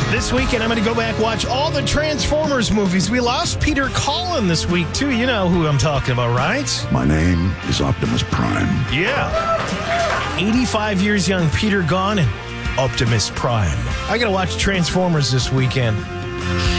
This weekend, I'm going to go back watch all the Transformers movies. We lost Peter Cullen this week, too. You know who I'm talking about, right? My name is Optimus Prime. Yeah. 85 years young, Peter gone, and Optimus Prime. I got to watch Transformers this weekend.